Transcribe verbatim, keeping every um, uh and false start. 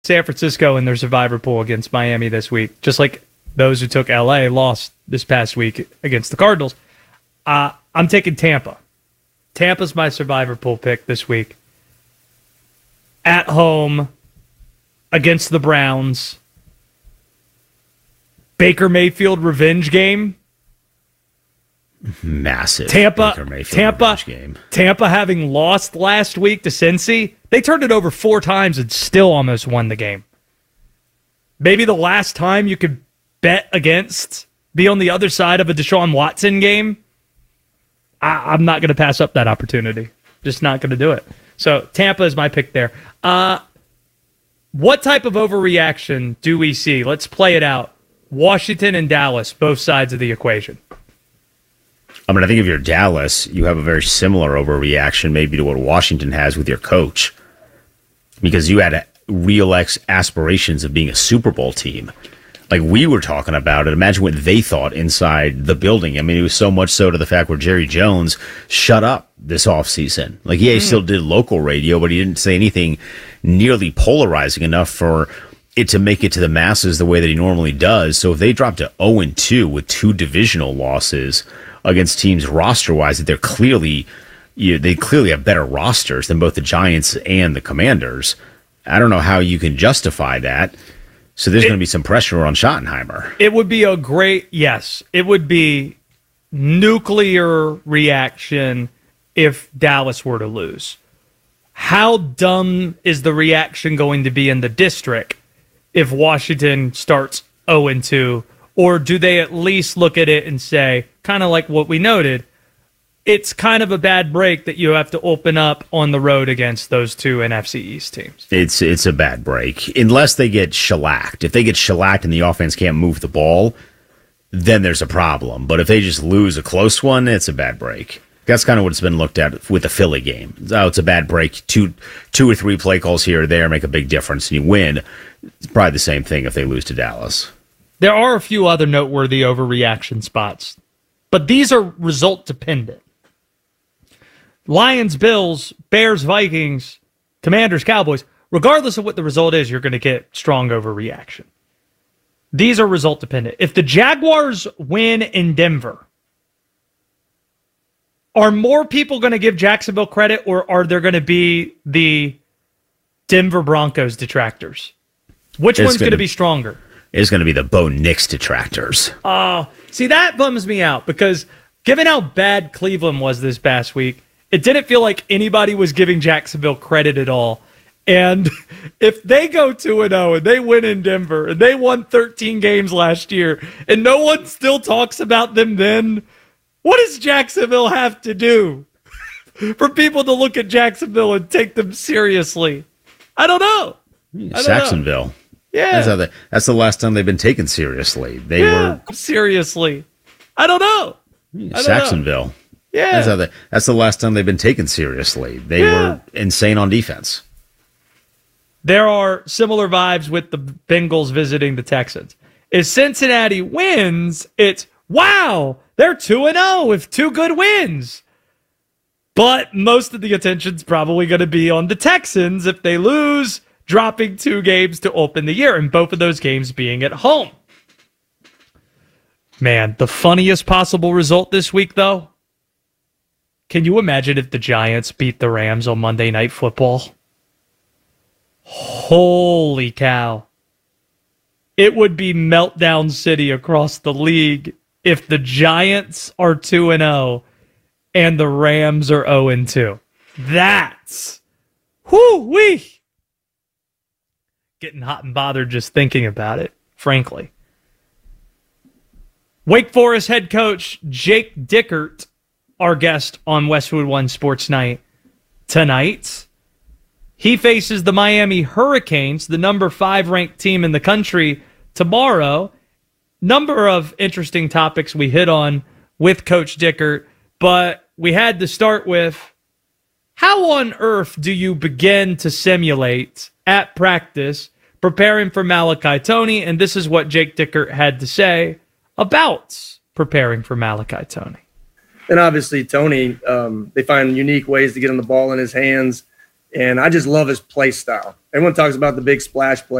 San Francisco in their survivor pool against Miami this week, just like those who took L A lost this past week against the Cardinals. Uh, I'm taking Tampa. Tampa's my survivor pool pick this week. At home against the Browns. Baker Mayfield revenge game. Massive Tampa, Baker Mayfield Tampa, revenge game. Tampa having lost last week to Cincy, they turned it over four times and still almost won the game. Maybe the last time you could bet against, be on the other side of a Deshaun Watson game. I, I'm not going to pass up that opportunity. Just not going to do it. So Tampa is my pick there. Uh, what type of overreaction do we see? Let's play it out. Washington and Dallas, both sides of the equation. I mean, I think if you're Dallas, you have a very similar overreaction maybe to what Washington has with your coach, because you had a real ex aspirations of being a Super Bowl team. Like we were talking about it. Imagine what they thought inside the building. I mean, it was so much so to the fact where Jerry Jones shut up this offseason. Like, yeah, he mm. still did local radio, but he didn't say anything nearly polarizing enough for it to make it to the masses the way that he normally does. So if they drop to oh and two with two divisional losses against teams roster-wise that they're clearly, you know, they clearly have better rosters than both the Giants and the Commanders, I don't know how you can justify that. So there's going to be some pressure on Schottenheimer. It would be a great, yes, it would be nuclear reaction if Dallas were to lose. How dumb is the reaction going to be in the district if Washington starts oh and two? Or do they at least look at it and say, kind of like what we noted, it's kind of a bad break that you have to open up on the road against those two N F C East teams? It's it's a bad break. Unless they get shellacked. If they get shellacked and the offense can't move the ball, then there's a problem. But if they just lose a close one, it's a bad break. That's kind of what it's been looked at with the Philly game. Oh, it's a bad break. Two two or three play calls here or there make a big difference, and you win. It's probably the same thing if they lose to Dallas. There are a few other noteworthy overreaction spots, but these are result dependent. Lions, Bills, Bears, Vikings, Commanders, Cowboys. Regardless of what the result is, you're going to get strong overreaction. These are result dependent. If the Jaguars win in Denver, are more people going to give Jacksonville credit, or are there going to be the Denver Broncos detractors? Which it's one's going to be stronger? It's going to be the Bo Nix detractors. Oh, uh, see, that bums me out because given how bad Cleveland was this past week, it didn't feel like anybody was giving Jacksonville credit at all. And if they go two and oh and they win in Denver and they won thirteen games last year and no one still talks about them then, what does Jacksonville have to do for people to look at Jacksonville and take them seriously? I don't know. I don't Jacksonville. know. Yeah. That's, how they, that's the last time they've been taken seriously. They yeah, were seriously. I don't know. I Jacksonville. Know. Yeah. That's, how they, that's the last time they've been taken seriously. They yeah. were insane on defense. There are similar vibes with the Bengals visiting the Texans. If Cincinnati wins, it's, wow, they're two and oh with two good wins. But most of the attention's probably going to be on the Texans if they lose, dropping two games to open the year, and both of those games being at home. Man, the funniest possible result this week, though, can you imagine if the Giants beat the Rams on Monday Night Football? Holy cow. It would be meltdown city across the league if the Giants are two and oh and the Rams are oh and two. That's whoo-wee. Getting hot and bothered just thinking about it, frankly. Wake Forest head coach Jake Dickert, our guest on Westwood One Sports Night tonight. He faces the Miami Hurricanes, the number five ranked team in the country, tomorrow. Number of interesting topics we hit on with Coach Dickert, but we had to start with, how on earth do you begin to simulate at practice preparing for Malachi Toney? And this is what Jake Dickert had to say about preparing for Malachi Toney. And obviously Toney, um, they find unique ways to get on the ball in his hands. And I just love his play style. Everyone talks about the big splash play.